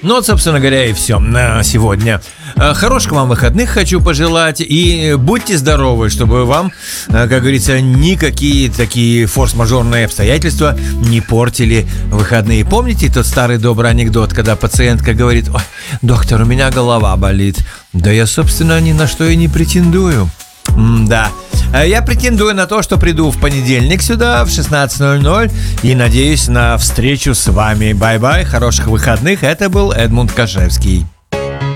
Ну вот, собственно говоря, и все на сегодня. Хороших вам выходных хочу пожелать. И будьте здоровы, чтобы вам, как говорится, никакие такие форс-мажорные обстоятельства не портили выходные. Помните тот старый добрый анекдот, когда пациентка говорит: ой, доктор, у меня голова болит. Да я, собственно, ни на что и не претендую. Да. Я претендую на то, что приду в понедельник сюда в 16:00 и надеюсь на встречу с вами. Бай-бай, хороших выходных. Это был Эдмунд Кашевский.